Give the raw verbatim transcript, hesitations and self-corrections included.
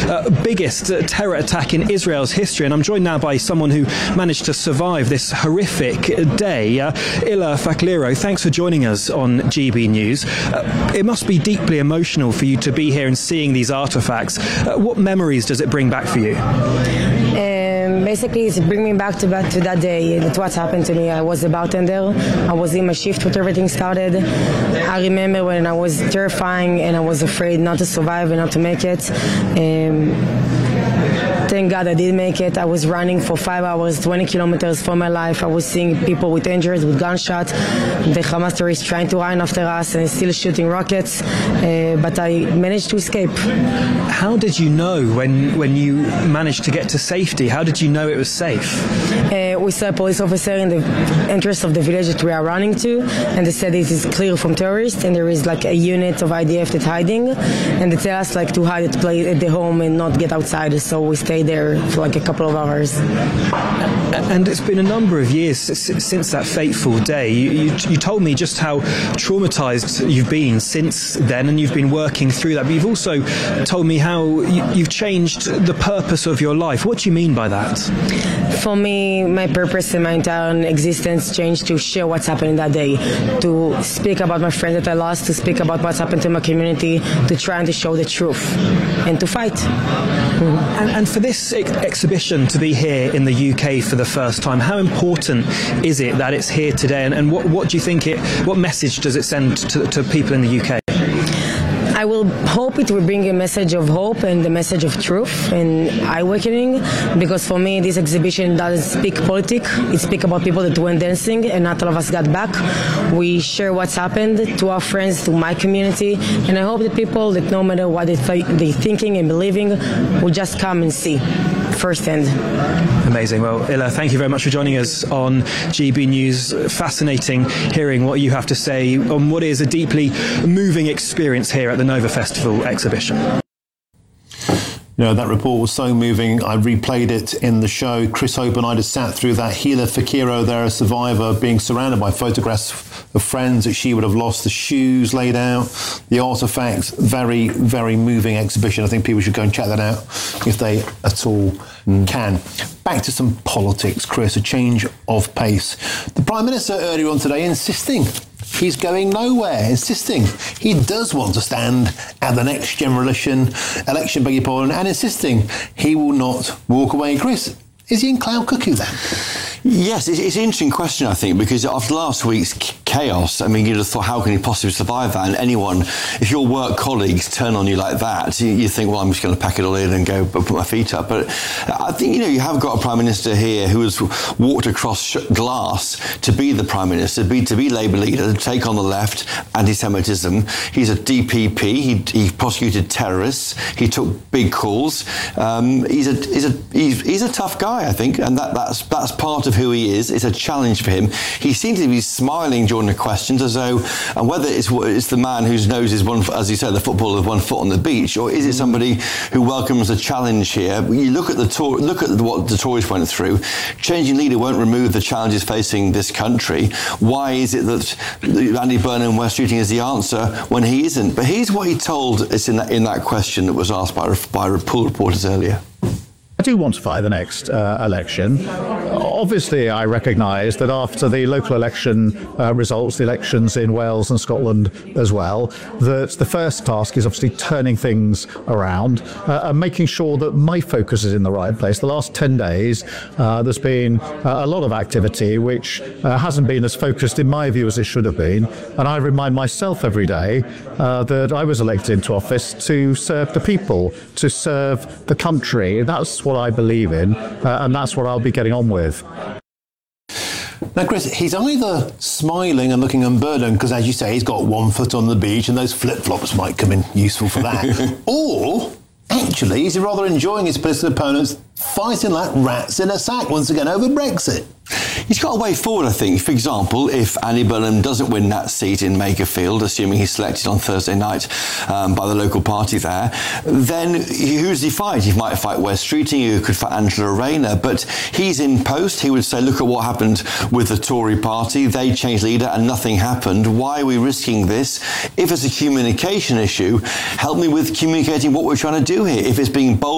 uh, biggest uh, terror attack in Israel's history. And I'm joined now by someone who managed to survive this horrific day. Uh, Ila Fakliro, thanks for joining us on G B News. Uh, it must be deeply emotional for you to be here and seeing these artifacts. Uh, what memories does it bring back for you? Um, basically, it's bringing me back to, back to that day. That's what happened to me. I was a bartender. I was in my shift when everything started. I remember when I was terrifying and I was afraid not to survive and not to make it. Um, Thank God I did make it. I was running for five hours, twenty kilometers for my life. I was seeing people with injuries, with gunshots. The Hamas terrorists trying to run after us and still shooting rockets. Uh, but I managed to escape. How did you know when, when you managed to get to safety? How did you know it was safe? Uh, we saw a police officer in the entrance of the village that we are running to, and they said it is clear from terrorists, and there is like a unit of I D F that's hiding, and they tell us like to hide at, play at the home and not get outside. So we stayed there for like a couple of hours. And it's been a number of years since that fateful day. You, you, you told me just how traumatized you've been since then, and you've been working through that. But you've also told me how you, you've changed the purpose of your life. What do you mean by that? For me, my purpose in my entire existence changed to share what's happened that day, to speak about my friends that I lost, to speak about what's happened to my community, to try and to show the truth, and to fight. Mm-hmm. And, and for this ex- exhibition to be here in the U K for the first time, how important is it that it's here today, and, and what, what do you think it, what message does it send to, to people in the U K? I will hope it will bring a message of hope and the message of truth and eye-awakening, because for me this exhibition doesn't speak politics. It speaks about people that went dancing and not all of us got back. We share what's happened to our friends, to my community, and I hope that people that no matter what they th- they're thinking and believing will just come and see firsthand. Amazing. Well, Ila, thank you very much for joining us on G B News. Fascinating hearing what you have to say on what is a deeply moving experience here at the Nova Festival exhibition. You know, that report was so moving. I replayed it in the show. Chris Hope and I just sat through that. Hila Fakiro there, a survivor, being surrounded by photographs of friends that she would have lost, the shoes laid out, the artefacts. Very, very moving exhibition. I think people should go and check that out if they at all mm. can. Back to some politics, Chris, a change of pace. The Prime Minister earlier on today insisting he's going nowhere, insisting he does want to stand at the next general election, election beg your pardon, and insisting he will not walk away. Chris, is he in cloud cuckoo then? Yes, it's an interesting question, I think, because after last week's chaos, I mean, you'd have thought, how can he possibly survive that? And anyone, if your work colleagues turn on you like that, you, you think, well, I'm just going to pack it all in and go put my feet up. But I think, you know, you have got a Prime Minister here who has walked across glass to be the Prime Minister, be, to be Labour leader, to take on the left, anti-Semitism. He's a D P P. He, he prosecuted terrorists. He took big calls. Um, he's a he's a he's, he's a tough guy, I think, and that that's that's part of who he is. It's a challenge for him. He seemed to be smiling during the questions, as though, and whether it's it's the man whose nose is one, as you said, the footballer with one foot on the beach, or is it somebody who welcomes a challenge here? You look at the Tory, look at what the Tories went through. Changing leader won't remove the challenges facing this country. Why is it that Andy Burnham West shooting is the answer when he isn't? But here's what he told us in that in that question that was asked by by pool reporters earlier. I do want to fight the next uh, election. Obviously, I recognise that after the local election uh, results, the elections in Wales and Scotland as well, that the first task is obviously turning things around uh, and making sure that my focus is in the right place. The last ten days, uh, there's been uh, a lot of activity which uh, hasn't been as focused, in my view, as it should have been. And I remind myself every day uh, that I was elected into office to serve the people, to serve the country. That's what I believe in, uh, and that's what I'll be getting on with. Now, Chris, he's either smiling and looking unburdened because, as you say, he's got one foot on the beach and those flip-flops might come in useful for that, or actually he's rather enjoying his political opponents fighting like rats in a sack once again over Brexit. He's got a way forward, I think. For example, if Andy Burnham doesn't win that seat in Makerfield, assuming he's selected on Thursday night um, by the local party there, then who does he fight? He might fight Wes Streeting, he could fight Angela Rayner, but he's in post. He would say, look at what happened with the Tory party. They changed leader and nothing happened. Why are we risking this? If it's a communication issue, help me with communicating what we're trying to do here. If it's being bold